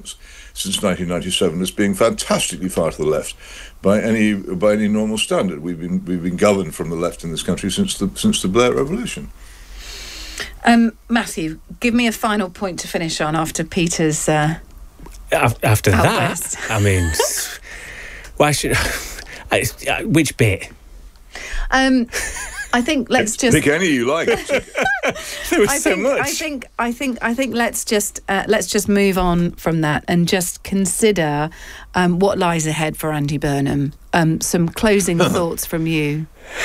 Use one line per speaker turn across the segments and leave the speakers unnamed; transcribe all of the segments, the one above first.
since 1997 as being fantastically far to the left by any normal standard. We've been governed from the left in this country since the Blair Revolution.
Matthew, give me a final point to finish on after Peter's
after
outburst.
That, I mean, why should which bit?
I think let's just
pick any you like.
There was so much.
I think let's just move on from that and just consider what lies ahead for Andy Burnham. Some closing thoughts from you.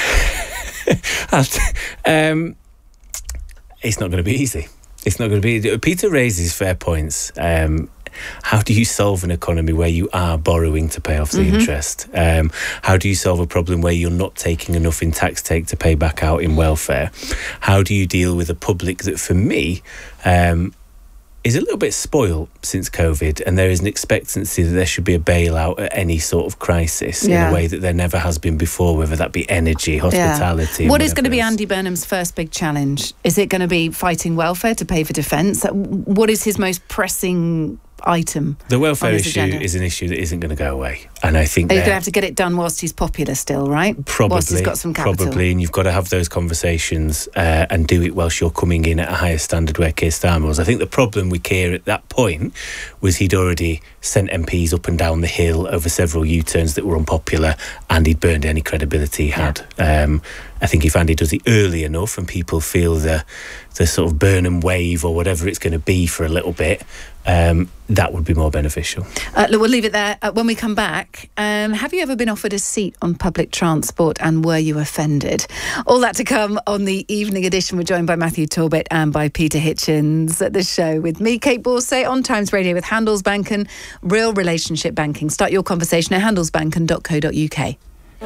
It's not going to be easy. It's not going to be. Peter raises fair points. How do you solve an economy where you are borrowing to pay off the interest? How do you solve a problem where you're not taking enough in tax take to pay back out in welfare? How do you deal with a public that, for me, is a little bit spoiled since COVID, and there is an expectancy that there should be a bailout at any sort of crisis in a way that there never has been before, whether that be energy, hospitality.
What is going to be Andy Burnham's first big challenge? Is it going to be fighting welfare to pay for defence? What is his most pressing item?
The welfare issue is an issue that isn't going to go away, and I think
you're going to have to get it done whilst he's popular still, right?
Probably,
whilst he's got some capital.
Probably, and you've got to have those conversations and do it whilst you're coming in at a higher standard where Keir Starmer was. I think the problem with Keir at that point was he'd already sent MPs up and down the hill over several U-turns that were unpopular, and he'd burned any credibility he had. I think if Andy does it early enough and people feel the sort of Burnham wave or whatever it's going to be for a little bit, that would be more beneficial.
Look, we'll leave it there. When we come back, have you ever been offered a seat on public transport and were you offended? All that to come on the evening edition. We're joined by Matthew Talbot and by Peter Hitchens at the show with me, Kate Borsay, on Times Radio with Handelsbanken, real relationship banking. Start your conversation at handelsbanken.co.uk.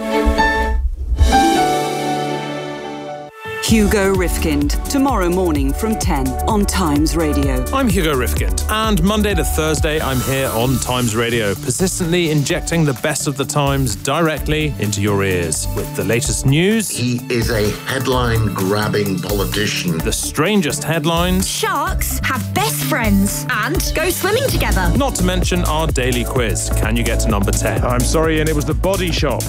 Hugo Rifkind, tomorrow morning from 10 on Times Radio.
I'm Hugo Rifkind, and Monday to Thursday I'm here on Times Radio, persistently injecting the best of the Times directly into your ears. With the latest news...
He is a headline-grabbing politician.
The strangest headlines...
Sharks have best friends and go swimming together.
Not to mention our daily quiz. Can you get to number 10? I'm sorry, and it was the Body Shop.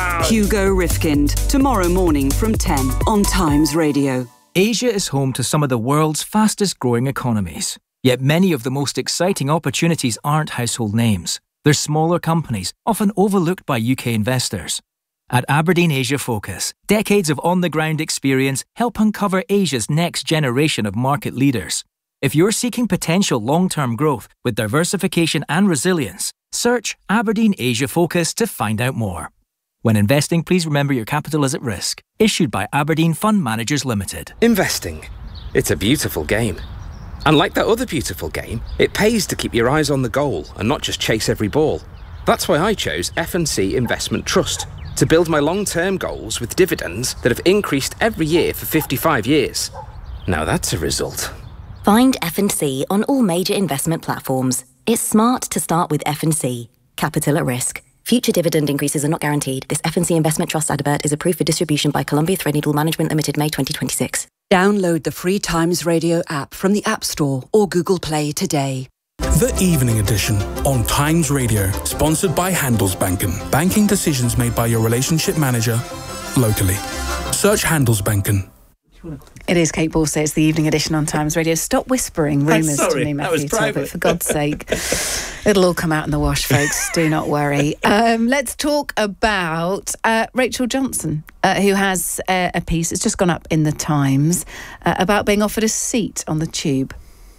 Hugo Rifkind, tomorrow morning from 10 on Times Radio.
Asia is home to some of the world's fastest growing economies. Yet many of the most exciting opportunities aren't household names. They're smaller companies, often overlooked by UK investors. At Aberdeen Asia Focus, decades of on-the-ground experience help uncover Asia's next generation of market leaders. If you're seeking potential long-term growth with diversification and resilience, search Aberdeen Asia Focus to find out more. When investing, please remember your capital is at risk. Issued by Aberdeen Fund Managers Limited.
Investing. It's a beautiful game. And like that other beautiful game, it pays to keep your eyes on the goal and not just chase every ball. That's why I chose F&C Investment Trust, to build my long-term goals with dividends that have increased every year for 55 years. Now that's a result.
Find F&C on all major investment platforms. It's smart to start with F&C. Capital at risk. Future dividend increases are not guaranteed. This F&C Investment Trust advert is approved for distribution by Columbia Threadneedle Management Limited, May 2026.
Download the free Times Radio app from the App Store or Google Play today.
The Evening Edition on Times Radio, sponsored by Handelsbanken. Banking decisions made by your relationship manager, locally. Search Handelsbanken.
It is Kate Borsay. It's the Evening Edition on Times Radio. Stop whispering rumours to me, Matthew Talbot, for God's sake. It'll all come out in the wash, folks. Do not worry. Let's talk about Rachel Johnson, who has a piece that's just gone up in the Times about being offered a seat on the tube.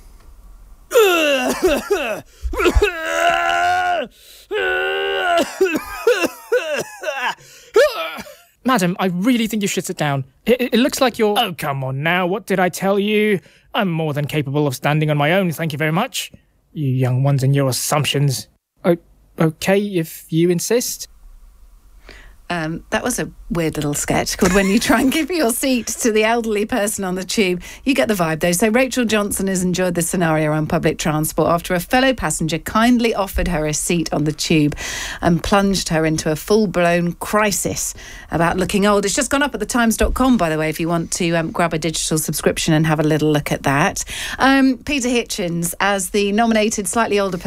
Madam, I really think you should sit down. It looks like you're... Oh, come on now. What did I tell you? I'm more than capable of standing on my own, thank you very much. You young ones and your assumptions. Okay, if you insist.
That was a weird little sketch called When You Try and Give Your Seat to the Elderly Person on the Tube. You get the vibe, though. So Rachel Johnson has enjoyed this scenario on public transport after a fellow passenger kindly offered her a seat on the tube and plunged her into a full-blown crisis about looking old. It's just gone up at thetimes.com, by the way, if you want to grab a digital subscription and have a little look at that. Peter Hitchens, as the nominated slightly older